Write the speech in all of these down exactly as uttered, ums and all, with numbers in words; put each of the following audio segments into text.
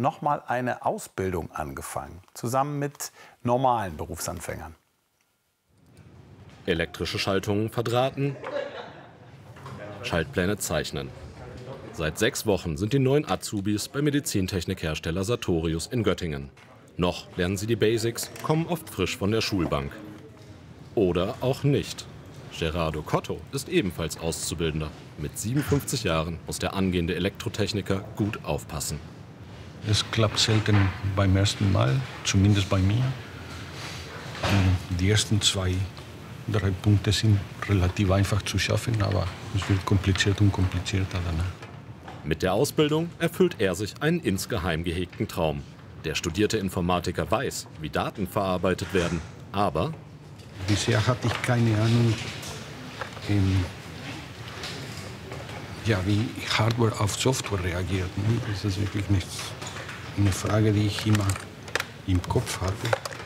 noch mal eine Ausbildung angefangen, zusammen mit normalen Berufsanfängern. Elektrische Schaltungen verdrahten, Schaltpläne zeichnen. Seit sechs Wochen sind die neuen Azubis beim Medizintechnikhersteller Sartorius in Göttingen. Noch lernen sie die Basics, kommen oft frisch von der Schulbank. Oder auch nicht. Gerardo Cotto ist ebenfalls Auszubildender. Mit siebenundfünfzig Jahren muss der angehende Elektrotechniker gut aufpassen. Es klappt selten beim ersten Mal, zumindest bei mir. Die ersten zwei, drei Punkte sind relativ einfach zu schaffen, aber es wird kompliziert und komplizierter danach. Mit der Ausbildung erfüllt er sich einen insgeheim gehegten Traum. Der studierte Informatiker weiß, wie Daten verarbeitet werden, aber bisher hatte ich keine Ahnung, ähm, ja, wie Hardware auf Software reagiert. Das ist wirklich nicht eine Frage, die ich immer im Kopf hatte.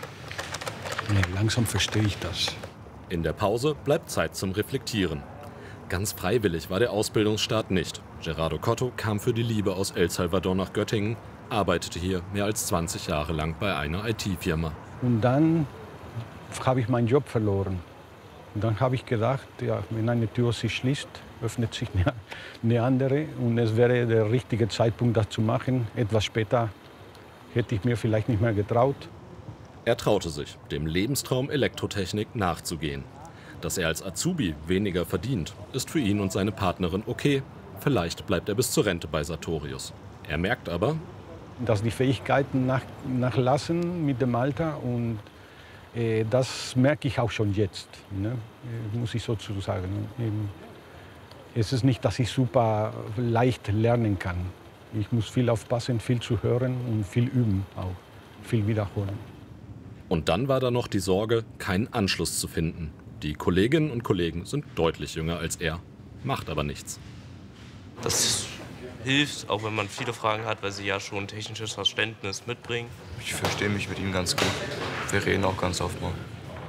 Ja, langsam verstehe ich das. In der Pause bleibt Zeit zum Reflektieren. Ganz freiwillig war der Ausbildungsstart nicht. Gerardo Cotto kam für die Liebe aus El Salvador nach Göttingen, arbeitete hier mehr als zwanzig Jahre lang bei einer I T-Firma. Und dann habe ich meinen Job verloren. Und dann habe ich gedacht, ja, wenn eine Tür sich schließt, öffnet sich eine, eine andere. Und es wäre der richtige Zeitpunkt, das zu machen. Etwas später hätte ich mir vielleicht nicht mehr getraut. Er traute sich, dem Lebenstraum Elektrotechnik nachzugehen. Dass er als Azubi weniger verdient, ist für ihn und seine Partnerin okay. Vielleicht bleibt er bis zur Rente bei Sartorius. Er merkt aber, dass die Fähigkeiten nach, nachlassen mit dem Alter. Und äh, das merke ich auch schon jetzt, ne? äh, muss ich sozusagen sagen. Ähm, es ist nicht, dass ich super leicht lernen kann. Ich muss viel aufpassen, viel zu hören und viel üben, auch viel wiederholen. Und dann war da noch die Sorge, keinen Anschluss zu finden. Die Kolleginnen und Kollegen sind deutlich jünger als er, macht aber nichts. Das hilft, auch wenn man viele Fragen hat, weil sie ja schon technisches Verständnis mitbringen. Ich verstehe mich mit ihm ganz gut. Wir reden auch ganz oft mal.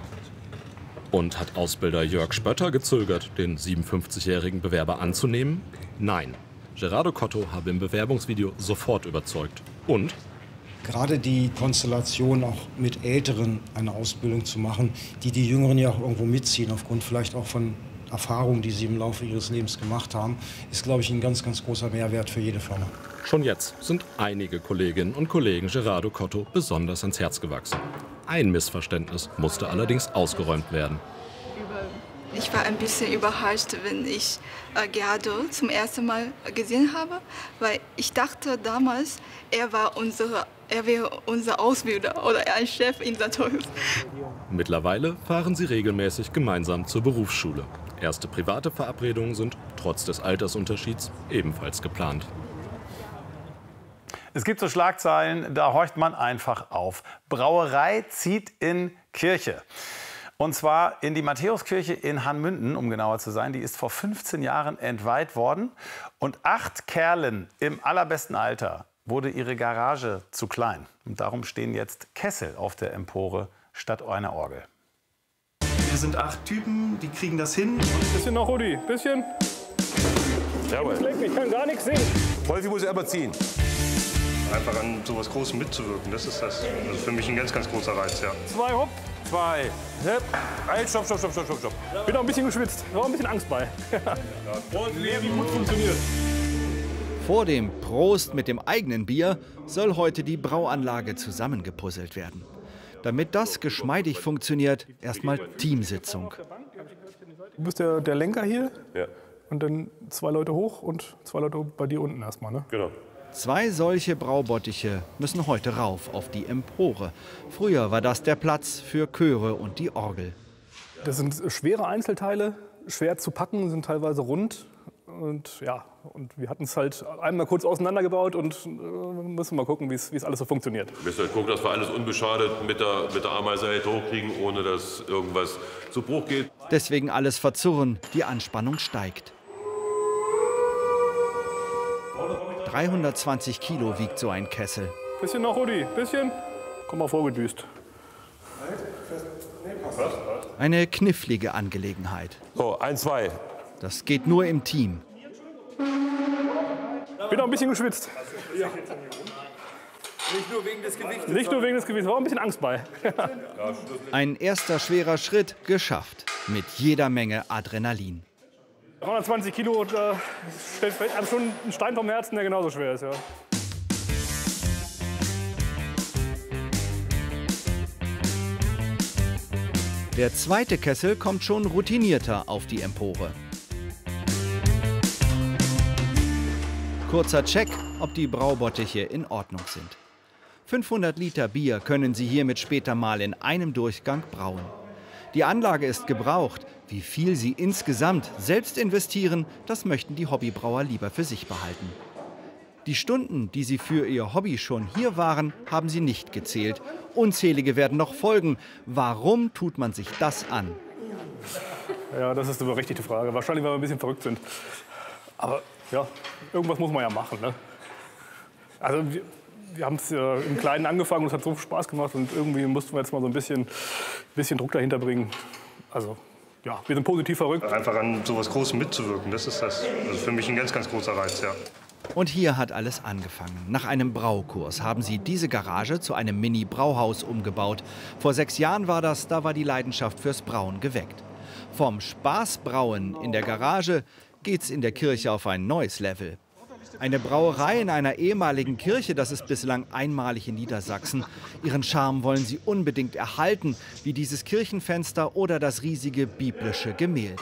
Und hat Ausbilder Jörg Spötter gezögert, den siebenundfünfzigjährigen Bewerber anzunehmen? Nein. Gerardo Cotto habe im Bewerbungsvideo sofort überzeugt. Und gerade die Konstellation, auch mit Älteren eine Ausbildung zu machen, die die Jüngeren ja auch irgendwo mitziehen, aufgrund vielleicht auch von Erfahrungen, die sie im Laufe ihres Lebens gemacht haben, ist, glaube ich, ein ganz, ganz großer Mehrwert für jede Firma. Schon jetzt sind einige Kolleginnen und Kollegen Gerardo Cotto besonders ans Herz gewachsen. Ein Missverständnis musste allerdings ausgeräumt werden. Ich war ein bisschen überrascht, wenn ich äh, Gerardo zum ersten Mal gesehen habe, weil ich dachte damals, er war unsere, er wäre unser Ausbilder oder ein Chef in Sartorius. Mittlerweile fahren sie regelmäßig gemeinsam zur Berufsschule. Erste private Verabredungen sind trotz des Altersunterschieds ebenfalls geplant. Es gibt so Schlagzeilen, da horcht man einfach auf. Brauerei zieht in Kirche. Und zwar in die Matthäuskirche in Hanmünden, um genauer zu sein. Die ist vor fünfzehn Jahren entweiht worden. Und acht Kerlen im allerbesten Alter wurde ihre Garage zu klein. Und darum stehen jetzt Kessel auf der Empore statt einer Orgel. Wir sind acht Typen, die kriegen das hin. Bisschen noch, Rudi, bisschen. Jawohl. Ich kann gar nichts sehen. Wolfi muss aber ziehen. Einfach an sowas Großem mitzuwirken, das ist das. Das ist für mich ein ganz, ganz großer Reiz, ja. Zwei, hopp. Zwei. Hip. Halt, stopp, stopp, stopp, stopp, stopp, stopp. Bin auch ein bisschen geschwitzt. War ein bisschen Angst bei. Und wie gut funktioniert. Vor dem Prost mit dem eigenen Bier soll heute die Brauanlage zusammengepuzzelt werden. Damit das geschmeidig funktioniert, erstmal Teamsitzung. Du bist der, der Lenker hier. Ja. Und dann zwei Leute hoch und zwei Leute bei dir unten erstmal, ne? Genau. Zwei solche Braubottiche müssen heute rauf auf die Empore. Früher war das der Platz für Chöre und die Orgel. Das sind schwere Einzelteile, schwer zu packen, sind teilweise rund. Und ja, und wir hatten es halt einmal kurz auseinandergebaut und äh, müssen mal gucken, wie es alles so funktioniert. Wir müssen halt gucken, dass wir alles unbeschadet mit der, mit der Ameisenhälfte hochkriegen, ohne dass irgendwas zu Bruch geht. Deswegen alles verzurren, die Anspannung steigt. dreihundertzwanzig Kilo wiegt so ein Kessel. Bisschen noch, Rudi, bisschen. Komm mal vorgedüst. Eine knifflige Angelegenheit. So, ein, zwei. Das geht nur im Team. Bin auch ein bisschen geschwitzt. Nicht nur wegen des Gewichts. Nicht nur wegen des Gewichts, war auch ein bisschen Angst bei. Ein erster schwerer Schritt geschafft, mit jeder Menge Adrenalin. dreihundertzwanzig Kilo, da stellt vielleicht einem schon ein Stein vom Herzen, der genauso schwer ist. Ja. Der zweite Kessel kommt schon routinierter auf die Empore. Kurzer Check, ob die Braubottiche in Ordnung sind. fünfhundert Liter Bier können Sie hiermit später mal in einem Durchgang brauen. Die Anlage ist gebraucht. Wie viel Sie insgesamt selbst investieren, das möchten die Hobbybrauer lieber für sich behalten. Die Stunden, die sie für ihr Hobby schon hier waren, haben sie nicht gezählt. Unzählige werden noch folgen. Warum tut man sich das an? Ja, das ist eine berechtigte Frage. Wahrscheinlich, weil wir ein bisschen verrückt sind. Aber ja, irgendwas muss man ja machen. Ne? Also wir, wir haben es äh, im Kleinen angefangen und es hat so viel Spaß gemacht. Und irgendwie mussten wir jetzt mal so ein bisschen, bisschen Druck dahinter bringen. Also ja, wir sind positiv verrückt. Einfach an so etwas Großem mitzuwirken, das ist das. Also für mich ein ganz, ganz großer Reiz, ja. Und hier hat alles angefangen. Nach einem Braukurs haben sie diese Garage zu einem Mini-Brauhaus umgebaut. Vor sechs Jahren war das, da war die Leidenschaft fürs Brauen geweckt. Vom Spaßbrauen in der Garage geht's in der Kirche auf ein neues Level. Eine Brauerei in einer ehemaligen Kirche, das ist bislang einmalig in Niedersachsen. Ihren Charme wollen sie unbedingt erhalten, wie dieses Kirchenfenster oder das riesige biblische Gemälde.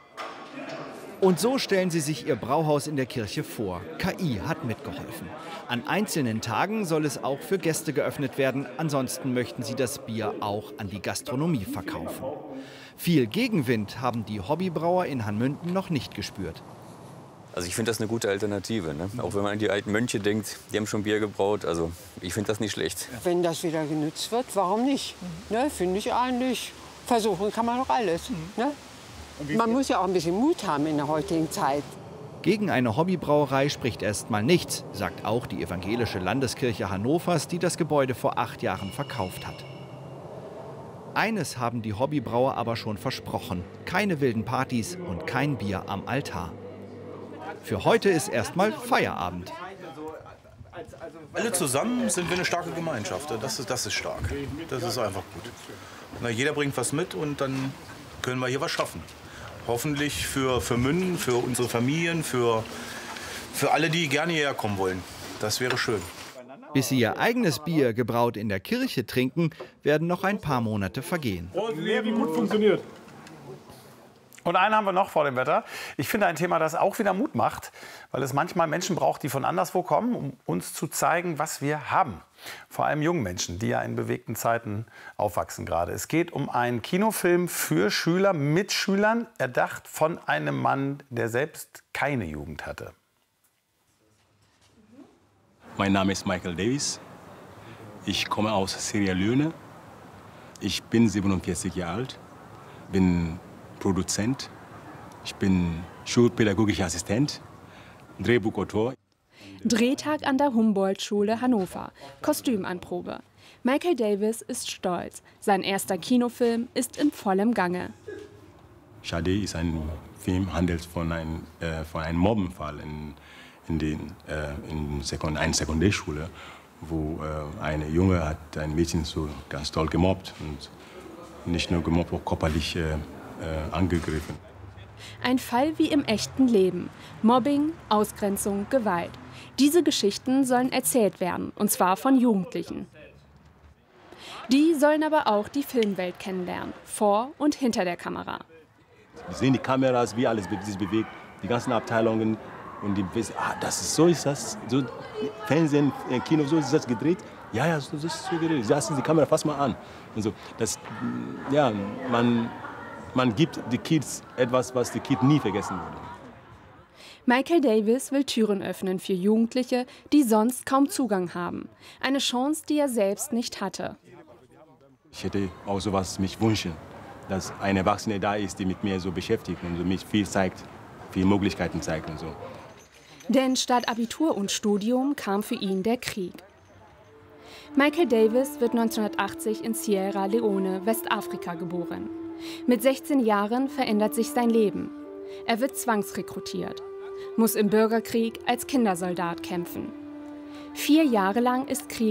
Und so stellen sie sich ihr Brauhaus in der Kirche vor. K I hat mitgeholfen. An einzelnen Tagen soll es auch für Gäste geöffnet werden. Ansonsten möchten sie das Bier auch an die Gastronomie verkaufen. Viel Gegenwind haben die Hobbybrauer in Hanmünden noch nicht gespürt. Also ich finde das eine gute Alternative. Ne? Auch wenn man an die alten Mönche denkt, die haben schon Bier gebraut. Also ich finde das nicht schlecht. Wenn das wieder genutzt wird, warum nicht? Ne, finde ich eigentlich. Versuchen kann man doch alles. Ne? Man muss ja auch ein bisschen Mut haben in der heutigen Zeit. Gegen eine Hobbybrauerei spricht erst mal nichts, sagt auch die evangelische Landeskirche Hannovers, die das Gebäude vor acht Jahren verkauft hat. Eines haben die Hobbybrauer aber schon versprochen: keine wilden Partys und kein Bier am Altar. Für heute ist erst mal Feierabend. Alle zusammen sind wir eine starke Gemeinschaft. Das ist, das ist stark. Das ist einfach gut. Na, jeder bringt was mit und dann können wir hier was schaffen. Hoffentlich für, für Münden, für unsere Familien, für, für alle, die gerne hierher kommen wollen. Das wäre schön. Bis sie ihr eigenes Bier, gebraut in der Kirche, trinken, werden noch ein paar Monate vergehen. Wie gut funktioniert. Und einen haben wir noch vor dem Wetter. Ich finde ein Thema, das auch wieder Mut macht, weil es manchmal Menschen braucht, die von anderswo kommen, um uns zu zeigen, was wir haben. Vor allem jungen Menschen, die ja in bewegten Zeiten aufwachsen gerade. Es geht um einen Kinofilm für Schüler mit Schülern, erdacht von einem Mann, der selbst keine Jugend hatte. Mein Name ist Michael Davis. Ich komme aus Sierra Leone. Ich bin siebenundvierzig Jahre alt, bin Produzent, ich bin schulpädagogischer Assistent, Drehbuchautor. Drehtag an der Humboldt-Schule Hannover, Kostümanprobe. Michael Davis ist stolz. Sein erster Kinofilm ist in vollem Gange. Shade ist ein Film, handelt von einem, äh, von einem Mobbenfall in, in, den, äh, in Sekund einer Sekundärschule, wo äh, eine Junge hat ein Mädchen so ganz toll gemobbt und nicht nur gemobbt, auch körperlich äh, Äh, angegriffen. Ein Fall wie im echten Leben. Mobbing, Ausgrenzung, Gewalt. Diese Geschichten sollen erzählt werden, und zwar von Jugendlichen. Die sollen aber auch die Filmwelt kennenlernen, vor und hinter der Kamera. Wir sehen die Kameras, wie alles sich bewegt, die ganzen Abteilungen. Und die wissen, ah, das ist, so ist das. So, Fernsehen, Kino, so ist das gedreht. Ja, ja, so ist das so gedreht. Lassen Sie die Kamera, fass mal an. Und so, das, ja, man... Man gibt den Kids etwas, was die Kids nie vergessen würden. Michael Davis will Türen öffnen für Jugendliche, die sonst kaum Zugang haben. Eine Chance, die er selbst nicht hatte. Ich hätte auch sowas mich wünschen, dass eine Erwachsene da ist, die mit mir so beschäftigt und mich viel zeigt, viele Möglichkeiten zeigt und so. Denn statt Abitur und Studium kam für ihn der Krieg. Michael Davis wird neunzehnhundertachtzig in Sierra Leone, Westafrika, geboren. Mit sechzehn Jahren verändert sich sein Leben. Er wird zwangsrekrutiert, muss im Bürgerkrieg als Kindersoldat kämpfen. Vier Jahre lang ist Krieg